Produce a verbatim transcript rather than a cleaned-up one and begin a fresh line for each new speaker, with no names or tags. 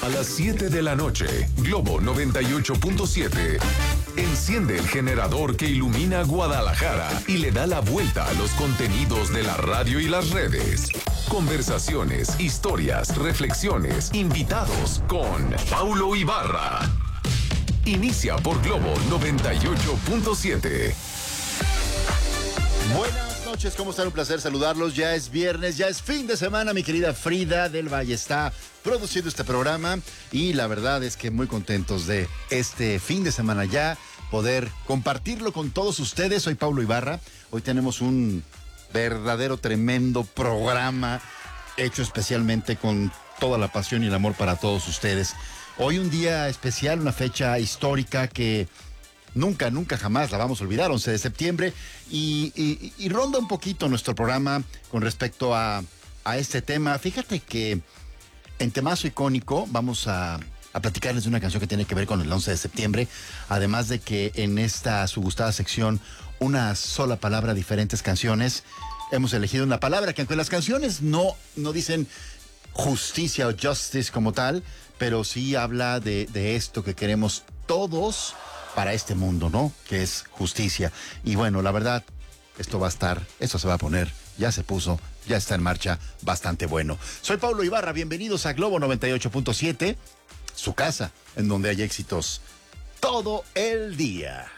A las siete de la noche, Globo noventa y ocho punto siete. Enciende el generador que ilumina Guadalajara y le da la vuelta a los contenidos de la radio y las redes. Conversaciones, historias, reflexiones, invitados con Paulo Ibarra. Inicia por Globo noventa y ocho punto siete.
Buenas noches, ¿cómo están? Un placer saludarlos. Ya es viernes, ya es fin de semana. Mi querida Frida del Valle está produciendo este programa y la verdad es que muy contentos de este fin de semana ya poder compartirlo con todos ustedes. Soy Paulo Ibarra. Hoy tenemos un verdadero tremendo programa hecho especialmente con toda la pasión y el amor para todos ustedes. Hoy un día especial, una fecha histórica que nunca, nunca jamás la vamos a olvidar, once de septiembre, y, y, y ronda un poquito nuestro programa con respecto a, a este tema. Fíjate que en Temazo Icónico vamos a, a platicarles de una canción que tiene que ver con el once de septiembre, además de que en esta su gustada sección, una sola palabra, diferentes canciones, hemos elegido una palabra que aunque las canciones no, no dicen justicia o justice como tal, pero sí habla de, de esto que queremos todos para este mundo, ¿no? Que es justicia. Y bueno, la verdad, esto va a estar, esto se va a poner, ya se puso, ya está en marcha, bastante bueno. Soy Paulo Ibarra, bienvenidos a Globo noventa y ocho punto siete, su casa, en donde hay éxitos todo el día.